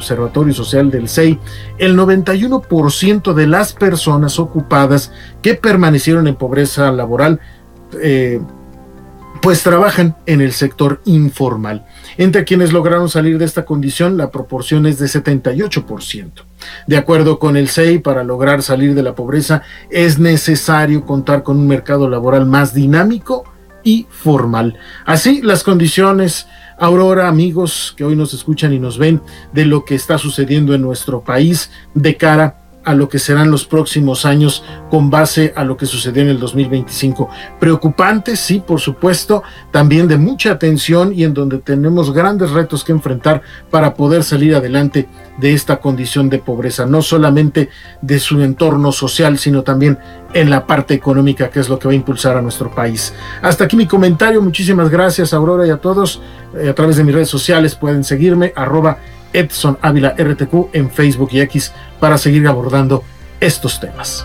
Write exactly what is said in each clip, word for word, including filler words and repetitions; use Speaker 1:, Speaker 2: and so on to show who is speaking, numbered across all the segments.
Speaker 1: Observatorio Social del C E I, el noventa y uno por ciento de las personas ocupadas que permanecieron en pobreza laboral eh, pues trabajan en el sector informal. Entre quienes lograron salir de esta condición, la proporción es de setenta y ocho por ciento. De acuerdo con el C E I, para lograr salir de la pobreza es necesario contar con un mercado laboral más dinámico y formal. Así, las condiciones, Aurora, amigos que hoy nos escuchan y nos ven, de lo que está sucediendo en nuestro país de cara a lo que serán los próximos años con base a lo que sucedió en el dos mil veinticinco. Preocupante, sí, por supuesto, también de mucha atención y en donde tenemos grandes retos que enfrentar para poder salir adelante de esta condición de pobreza, no solamente de su entorno social, sino también en la parte económica, que es lo que va a impulsar a nuestro país. Hasta aquí mi comentario. Muchísimas gracias, Aurora, y a todos. Eh, a través de mis redes sociales pueden seguirme, arroba Edson Ávila R T Q en Facebook y X, para seguir abordando estos temas.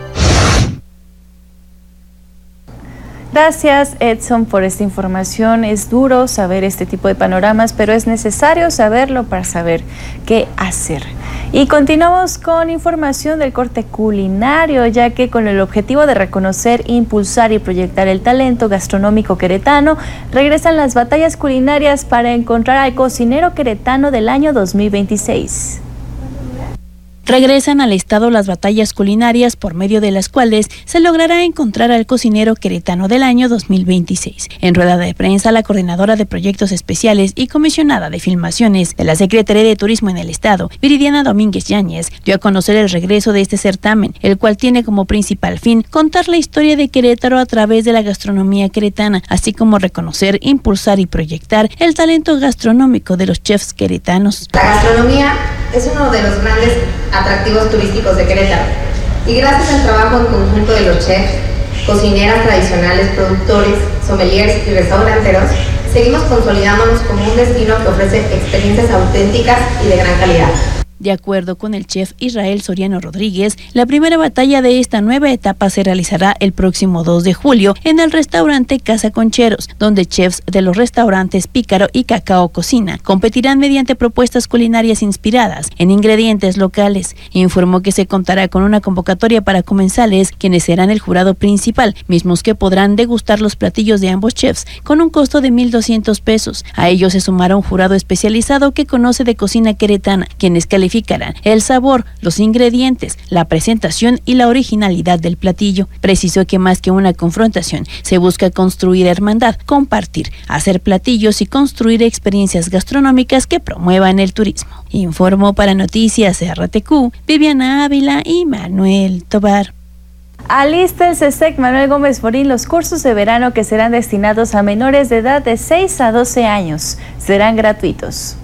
Speaker 2: Gracias, Edson, por esta información. Es duro saber este tipo de panoramas, pero es necesario saberlo para saber qué hacer. Y continuamos con información del corte culinario, ya que con el objetivo de reconocer, impulsar y proyectar el talento gastronómico queretano, regresan las batallas culinarias para encontrar al cocinero queretano del año dos mil veintiséis.
Speaker 3: Regresan al estado las batallas culinarias, por medio de las cuales se logrará encontrar al cocinero queretano del año dos mil veintiséis. En rueda de prensa, la coordinadora de proyectos especiales y comisionada de filmaciones de la Secretaría de Turismo en el estado, Viridiana Domínguez Yáñez, dio a conocer el regreso de este certamen, el cual tiene como principal fin contar la historia de Querétaro a través de la gastronomía queretana, así como reconocer, impulsar y proyectar el talento gastronómico de los chefs queretanos.
Speaker 4: La gastronomía es uno de los grandes atractivos turísticos de Querétaro, y gracias al trabajo en conjunto de los chefs, cocineras tradicionales, productores, sommeliers y restauranteros, seguimos consolidándonos como un destino que ofrece experiencias auténticas y de gran calidad.
Speaker 3: De acuerdo con el chef Israel Soriano Rodríguez, la primera batalla de esta nueva etapa se realizará el próximo dos de julio en el restaurante Casa Concheros, donde chefs de los restaurantes Pícaro y Cacao Cocina competirán mediante propuestas culinarias inspiradas en ingredientes locales. Informó que se contará con una convocatoria para comensales, quienes serán el jurado principal, mismos que podrán degustar los platillos de ambos chefs con un costo de mil doscientos pesos. A ellos se sumará un jurado especializado que conoce de cocina queretana, quienes calificarán el sabor, los ingredientes, la presentación y la originalidad del platillo. Precisó que más que una confrontación, se busca construir hermandad, compartir, hacer platillos y construir experiencias gastronómicas que promuevan el turismo. Informó para Noticias R T Q, Viviana Ávila y Manuel Tobar.
Speaker 2: Alista el CESEC Manuel Gómez Morín los cursos de verano que serán destinados a menores de edad de seis a doce años. Serán gratuitos.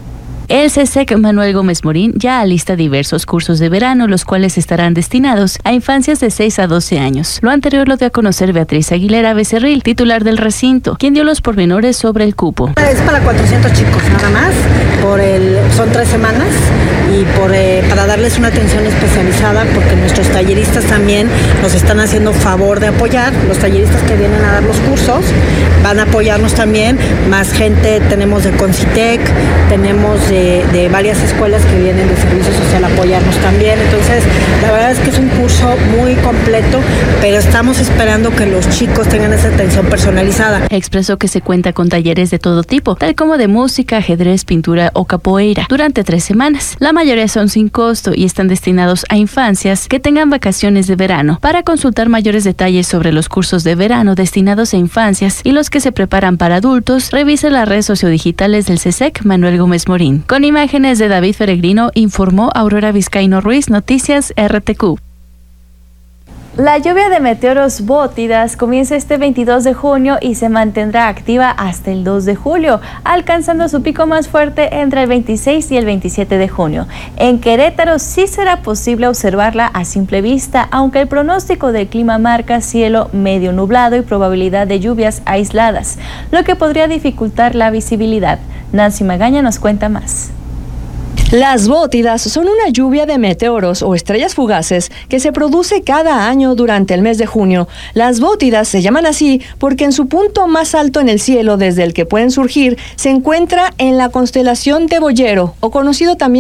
Speaker 5: El CESEC Manuel Gómez Morín ya alista diversos cursos de verano, los cuales estarán destinados a infancias de seis a doce años. Lo anterior lo dio a conocer Beatriz Aguilera Becerril, titular del recinto, quien dio los pormenores sobre el cupo.
Speaker 6: Es para cuatrocientos chicos nada más, por el, son tres semanas y por, eh, para darles una atención especializada, porque nuestros talleristas también nos están haciendo favor de apoyar. Los talleristas que vienen a dar los cursos van a apoyarnos también, más gente tenemos de Concitec, tenemos de De, de varias escuelas que vienen de servicio social a apoyarnos también. Entonces, la verdad es que es un curso muy completo, pero estamos esperando que los chicos tengan esa atención personalizada.
Speaker 5: Expresó que se cuenta con talleres de todo tipo, tal como de música, ajedrez, pintura o capoeira, durante tres semanas. La mayoría son sin costo y están destinados a infancias que tengan vacaciones de verano. Para consultar mayores detalles sobre los cursos de verano destinados a infancias y los que se preparan para adultos, revise las redes sociodigitales del CESEC Manuel Gómez Morín. Con imágenes de David Peregrino, informó Aurora Vizcaíno Ruiz, Noticias R T Q.
Speaker 2: La lluvia de meteoros Bótidas comienza este veintidós de junio y se mantendrá activa hasta el dos de julio, alcanzando su pico más fuerte entre el veintiséis y el veintisiete de junio. En Querétaro sí será posible observarla a simple vista, aunque el pronóstico del clima marca cielo medio nublado y probabilidad de lluvias aisladas, lo que podría dificultar la visibilidad. Nancy Magaña nos cuenta más.
Speaker 7: Las Bótidas son una lluvia de meteoros o estrellas fugaces que se produce cada año durante el mes de junio. Las Bótidas se llaman así porque en su punto más alto en el cielo desde el que pueden surgir se encuentra en la constelación de Boyero, o conocido también